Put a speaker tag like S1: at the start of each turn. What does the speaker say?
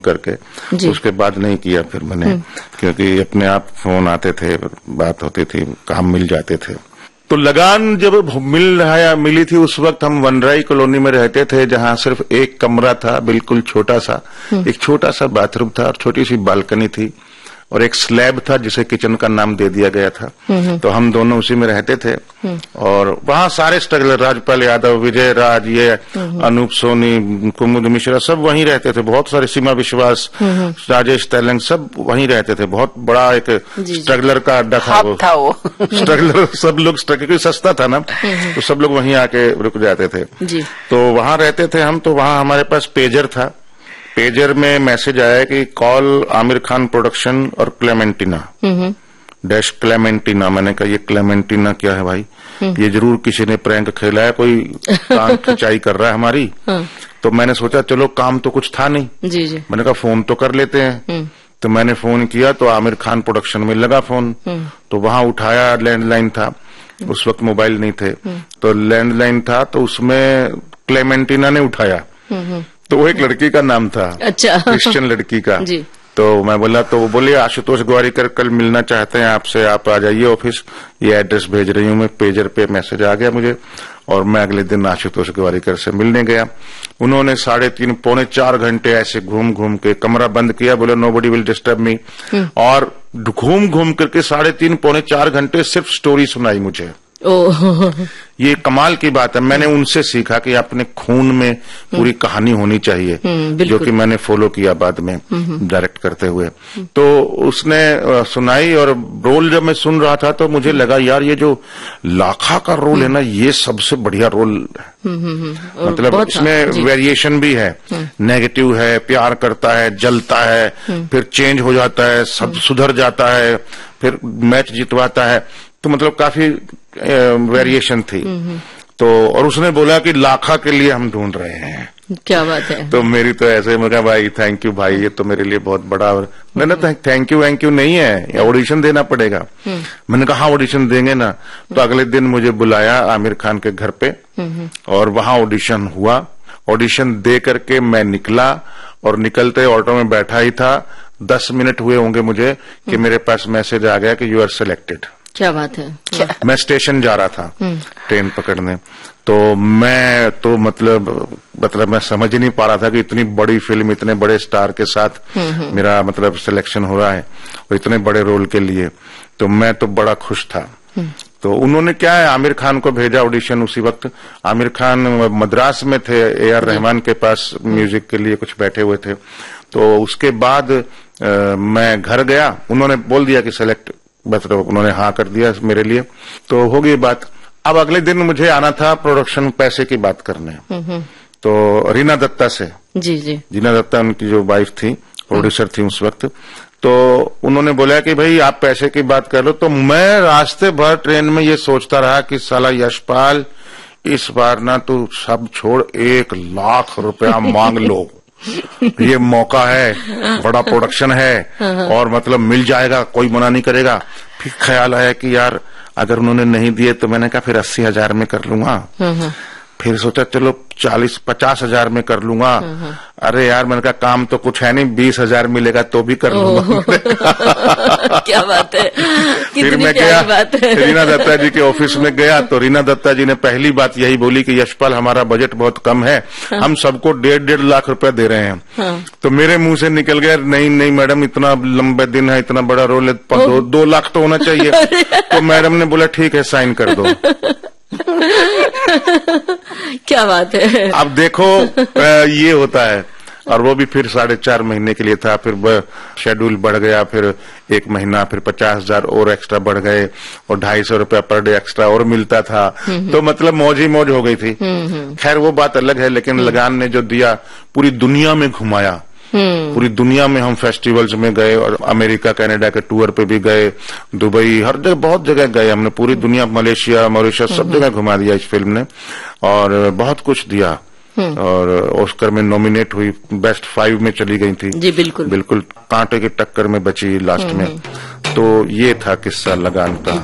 S1: करके उसके बाद नहीं किया फिर मैंने, क्योंकि अपने आप फोन आते थे, बात होती थी, काम मिल जाते थे। तो लगान जब मिली थी उस वक्त हम वनराई कॉलोनी में रहते थे, जहां सिर्फ एक कमरा था, बिल्कुल छोटा सा, एक छोटा सा बाथरूम था और छोटी सी बालकनी थी और एक स्लैब था जिसे किचन का नाम दे दिया गया था। तो हम दोनों उसी में रहते थे और वहां सारे स्ट्रगलर, राजपाल यादव, विजय राज, ये अनूप सोनी, कुमुद मिश्रा, सब वहीं रहते थे। बहुत सारे, सीमा विश्वास, राजेश तेलंग, सब वहीं रहते थे। बहुत बड़ा एक स्ट्रगलर का अड्डा था वो। स्ट्रगलर सब लोग, क्योंकि सस्ता था ना, तो सब लोग वहीं आके रुक जाते थे। तो वहां रहते थे हम। तो वहां हमारे पास पेजर था। पेजर में मैसेज आया कि कॉल आमिर खान प्रोडक्शन और क्लेमेंटिना डैश क्लेमेंटिना। मैंने कहा ये क्लेमेंटिना क्या है भाई, ये जरूर किसी ने प्रैंक खेला है, कोई कान खिंचाई कर रहा है हमारी। तो मैंने सोचा चलो काम तो कुछ था नहीं, जी। मैंने कहा फोन तो कर लेते हैं। तो मैंने फोन किया तो आमिर खान प्रोडक्शन में लगा फोन। तो वहां उठाया, लैंडलाइन था, उस वक्त मोबाइल नहीं थे, तो लैंडलाइन था। तो उसमें क्लेमेंटिना ने उठाया, तो वो एक लड़की का नाम था, अच्छा, क्रिश्चियन लड़की का। जी। तो मैं बोला, तो वो बोले आशुतोष ग्वारिकर कल मिलना चाहते हैं आपसे, आप आ जाइए ऑफिस, ये एड्रेस भेज रही हूँ मैं। पेजर पे मैसेज आ गया मुझे और मैं अगले दिन आशुतोष ग्वारिकर से मिलने गया। उन्होंने 3.5 पौने 4 घंटे ऐसे घूम घूम के कमरा बंद किया, बोले नोबडी विल डिस्टर्ब मी, और घूम घूम करके 3.5 पौने 4 घंटे सिर्फ स्टोरी सुनाई मुझे। ये कमाल की बात है। मैंने उनसे सीखा कि अपने खून में पूरी कहानी होनी चाहिए, जो कि मैंने फॉलो किया बाद में डायरेक्ट करते हुए। तो उसने सुनाई और रोल जब मैं सुन रहा था तो मुझे लगा यार ये जो लाखा का रोल है ना, ये सबसे बढ़िया रोल है। मतलब इसमें वेरिएशन भी है, नेगेटिव है, प्यार करता है, जलता है, फिर चेंज हो जाता है, सब सुधर जाता है, फिर मैच जितवाता है। तो मतलब काफी वेरिएशन थी। तो और उसने बोला कि लाखा के लिए हम ढूंढ रहे हैं। क्या बात है। तो मेरी तो ऐसे मैं कहा भाई थैंक यू भाई, ये तो मेरे लिए बहुत बड़ा। मैंने थैंक यू नहीं है, ऑडिशन देना पड़ेगा। मैंने कहा हाँ ऑडिशन देंगे ना। तो अगले दिन मुझे बुलाया आमिर खान के घर पे और वहां ऑडिशन हुआ। ऑडिशन दे करके मैं निकला और निकलते ऑटो में बैठा ही था, 10 मिनट हुए होंगे मुझे कि मेरे पास मैसेज आ गया कि यू आर सिलेक्टेड। क्या बात है। मैं स्टेशन जा रहा था ट्रेन पकड़ने, तो मैं तो मतलब मैं समझ ही नहीं पा रहा था कि इतनी बड़ी फिल्म, इतने बड़े स्टार के साथ मेरा मतलब सिलेक्शन हो रहा है और इतने बड़े रोल के लिए। तो मैं तो बड़ा खुश था। तो उन्होंने क्या है, आमिर खान को भेजा ऑडिशन। उसी वक्त आमिर खान मद्रास में थे, AR रहमान के पास म्यूजिक के लिए कुछ बैठे हुए थे। तो उसके बाद मैं घर गया, उन्होंने बोल दिया कि सेलेक्ट, मतलब उन्होंने हाँ कर दिया मेरे लिए। तो हो गई बात। अब अगले दिन मुझे आना था प्रोडक्शन पैसे की बात करने। तो रीना दत्ता से, जी रीना दत्ता उनकी जो वाइफ थी, प्रोड्यूसर थी उस वक्त। तो उन्होंने बोला कि भाई आप पैसे की बात कर लो। तो मैं रास्ते भर ट्रेन में ये सोचता रहा कि साला यशपाल इस बार ना तू सब छोड़, 1 लाख रुपया मांग लो, ये मौका है, बड़ा प्रोडक्शन है और मतलब मिल जाएगा, कोई मना नहीं करेगा। फिर ख्याल आया कि यार अगर उन्होंने नहीं दिए तो मैंने कहा फिर 80,000 में कर लूंगा। फिर सोचा चलो 50,000 में कर लूंगा। अरे यार मैंने कहा काम तो कुछ है नहीं, 20,000 मिलेगा तो भी कर लूंगा। क्या बात है। फिर मैं गया रीना दत्ता जी के ऑफिस में गया तो रीना दत्ता जी ने पहली बात यही बोली कि यशपाल हमारा बजट बहुत कम है, हम सबको 1.5 लाख रुपए दे रहे हैं। तो मेरे मुंह से निकल गया नहीं मैडम, इतना लंबे दिन है, इतना बड़ा रोल है, 2 लाख तो होना चाहिए। तो मैडम ने बोला ठीक है साइन कर दो। क्या बात है। अब देखो ये होता है। और वो भी फिर 4.5 महीने के लिए था। फिर शेड्यूल बढ़ गया, फिर 1 महीना, फिर 50,000 और एक्स्ट्रा बढ़ गए और 250 रुपया पर डे एक्स्ट्रा और मिलता था। तो मतलब मौज ही मौज हो गई थी। खैर वो बात अलग है, लेकिन लगान ने जो दिया, पूरी दुनिया में घुमाया। पूरी दुनिया में हम फेस्टिवल्स में गए और अमेरिका कनाडा के टूर पे भी गए, दुबई, हर जगह, बहुत जगह गए हमने। पूरी दुनिया, मलेशिया, मॉरिशस, सब जगह घुमा दिया इस फिल्म ने और बहुत कुछ दिया। और ऑस्कर में नॉमिनेट हुई, बेस्ट 5 में चली गई थी। जी बिल्कुल कांटे की टक्कर में बची लास्ट में। तो ये था किस्सा लगान का।